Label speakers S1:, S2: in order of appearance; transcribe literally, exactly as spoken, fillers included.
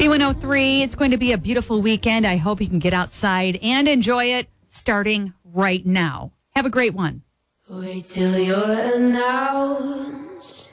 S1: B one oh three, it's going to be a beautiful weekend. I hope you can get outside and enjoy it starting right now. Have a great one.
S2: Wait till you're announced.